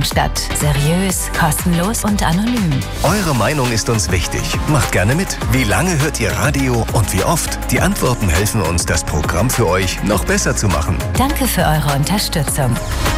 Darmstadt. Seriös, kostenlos und anonym. Eure Meinung ist uns wichtig. Macht gerne mit. Wie lange hört ihr Radio und wie oft? Die Antworten helfen uns, das Programm für euch noch besser zu machen. Danke für eure Unterstützung.